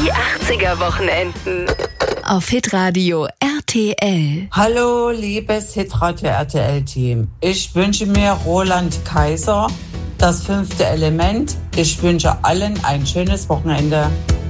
Die 80er Wochenenden. Auf Hitradio RTL. Hallo, liebes Hitradio RTL-Team. Ich wünsche mir Roland Kaiser, das 5. Element. Ich wünsche allen ein schönes Wochenende.